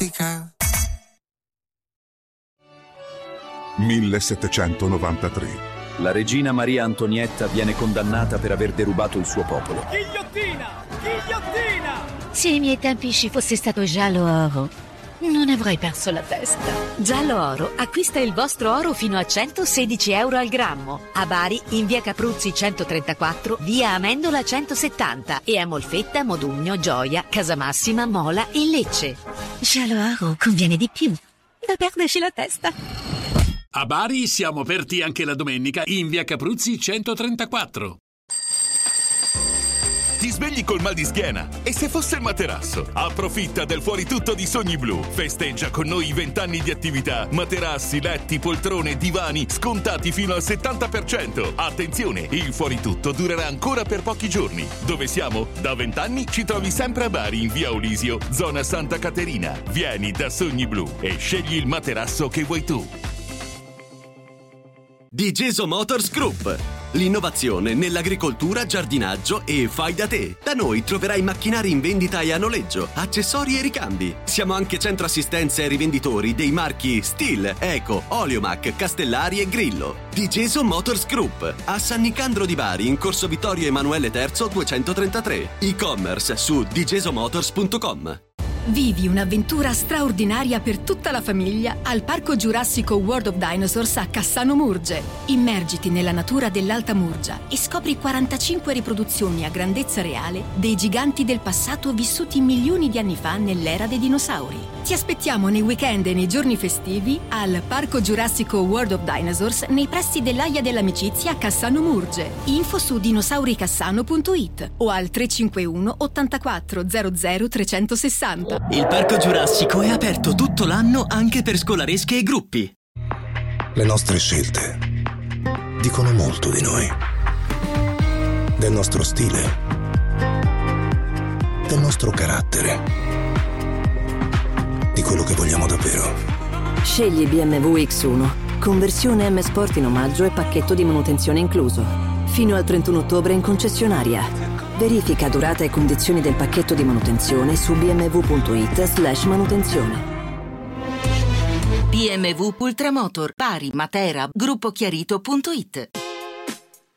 dimentica. 1793. La regina Maria Antonietta viene condannata per aver derubato il suo popolo. Ghigliottina! Ghigliottina! Se ai miei tempi ci fosse stato Giallo Oro, non avrei perso la testa. Giallo Oro acquista il vostro oro fino a 116 euro al grammo. A Bari, in via Capruzzi 134, via Amendola 170 e a Molfetta, Modugno, Gioia, Casamassima, Mola e Lecce. Giallo Oro conviene di più da perderci la testa. A Bari siamo aperti anche la domenica in via Capruzzi 134. Ti svegli col mal di schiena? E se fosse il materasso? Approfitta del fuori tutto di Sogni Blu. Festeggia con noi i 20 anni di attività. Materassi, letti, poltrone, divani scontati fino al 70%. Attenzione, il fuori tutto durerà ancora per pochi giorni. Dove siamo? Da 20 anni ci trovi sempre a Bari in via Olisio, zona Santa Caterina. Vieni da Sogni Blu e scegli il materasso che vuoi tu. Digeso Motors Group. L'innovazione nell'agricoltura, giardinaggio e fai da te. Da noi troverai macchinari in vendita e a noleggio, accessori e ricambi. Siamo anche centro assistenza ai rivenditori dei marchi Stihl, Eco, Oleomac, Castellari e Grillo. Digeso Motors Group, a San Nicandro di Bari, in corso Vittorio Emanuele III 233. E-commerce su digesomotors.com. Vivi un'avventura straordinaria per tutta la famiglia al Parco Giurassico World of Dinosaurs a Cassano Murge. Immergiti nella natura dell'Alta Murgia e scopri 45 riproduzioni a grandezza reale dei giganti del passato vissuti milioni di anni fa nell'era dei dinosauri. Ti aspettiamo nei weekend e nei giorni festivi al Parco Giurassico World of Dinosaurs nei pressi dell'Aia dell'Amicizia a Cassano Murge. Info su dinosauricassano.it o al 351 84 00 360. Il Parco Giurassico è aperto tutto l'anno anche per scolaresche e gruppi. Le nostre scelte dicono molto di noi. Del nostro stile. Del nostro carattere. Di quello che vogliamo davvero. Scegli BMW X1. Conversione M Sport in omaggio e pacchetto di manutenzione incluso. Fino al 31 ottobre in concessionaria. Verifica durata e condizioni del pacchetto di manutenzione su bmw.it/manutenzione. BMW Ultramotor, Bari, Matera, gruppochiarito.it.